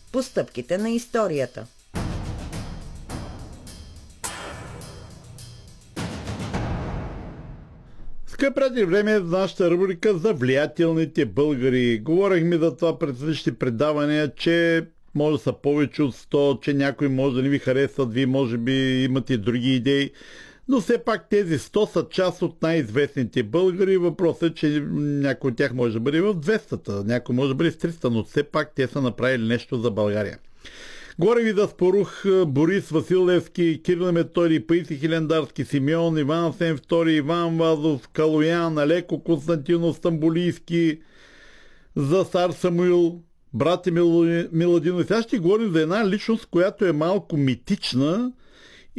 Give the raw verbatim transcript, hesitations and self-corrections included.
по стъпките на историята. Скъпи приятели, време е за нашата рубрика за влиятелните българи. Говорихме за това пред различни предавания, че може да са повече от сто, че някои може да не ви харесват, вие може би имате други идеи. Но все пак тези сто са част от най-известните българи. Въпросът е, че някой от тях може да бъде в двеста, някой може да бъде в триста, но все пак те са направили нещо за България. Горе ви да спорух Борис Васил Левски, Кирил Методий, Паисий Хилендарски, Симеон, Иван Асен втори, Иван Вазов, Калоян, Алеко Константинов, Стамбулийски, за цар Самуил, брати Миладинов. Сега ще говорим за една личност, която е малко митична,